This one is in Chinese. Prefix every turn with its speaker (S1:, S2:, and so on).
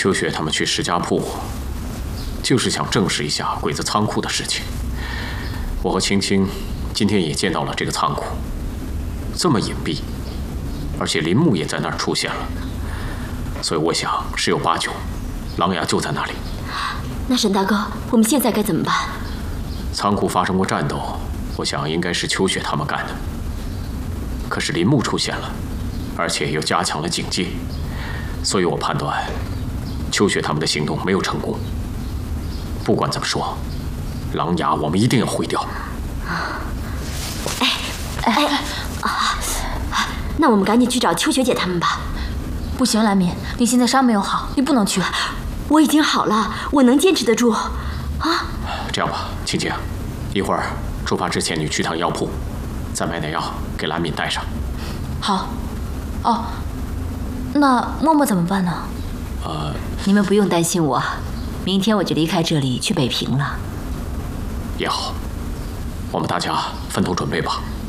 S1: 秋雪他们去石家铺，就是想证实一下鬼子仓库的事情。我和青青今天也见到了这个仓库，这么隐蔽，而且林木也在那儿出现了，所以我想十有八九，狼牙就在那里。
S2: 那沈大哥，我们现在该怎么办？
S1: 仓库发生过战斗，我想应该是秋雪他们干的。可是林木出现了，而且又加强了警戒，所以我判断秋雪他们的行动没有成功。不管怎么说，狼牙我们一定要毁掉。
S2: 那我们赶紧去找秋雪姐他们吧。
S3: 不行，蓝敏，你现在伤没有好，你不能去。
S2: 我已经好了，我能坚持得住。
S1: 这样吧，青青，一会儿出发之前你去趟药铺，再买点药给蓝敏带上。
S3: 好。哦，那默默怎么办呢？
S2: 你们不用担心我，明天我就离开这里去北平了。
S1: 也好，我们大家分头准备吧。